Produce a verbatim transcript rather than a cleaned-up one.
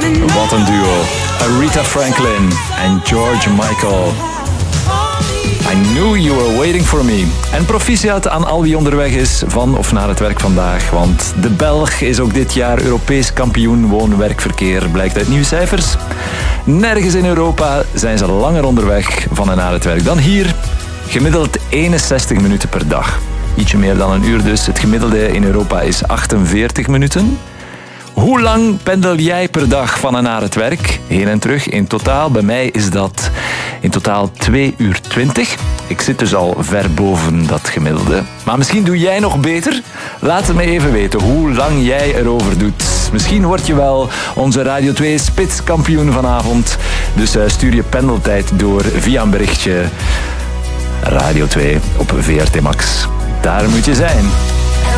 Wat een duo. Aretha Franklin en George Michael. I knew you were waiting for me. En proficiat aan al wie onderweg is van of naar het werk vandaag. Want de Belg is ook dit jaar Europees kampioen woon-werkverkeer, blijkt uit nieuwe cijfers. Nergens in Europa zijn ze langer onderweg van en naar het werk dan hier. Gemiddeld eenenzestig minuten per dag. Ietsje meer dan een uur dus. Het gemiddelde in Europa is achtenveertig minuten. Hoe lang pendel jij per dag van en naar het werk? Heen en terug. In totaal, bij mij is dat in totaal twee uur twintig. Ik zit dus al ver boven dat gemiddelde. Maar misschien doe jij nog beter? Laat het me even weten hoe lang jij erover doet. Misschien word je wel onze Radio twee spitskampioen vanavond. Dus uh, stuur je pendeltijd door via een berichtje. Radio twee op V R T Max. Daar moet je zijn.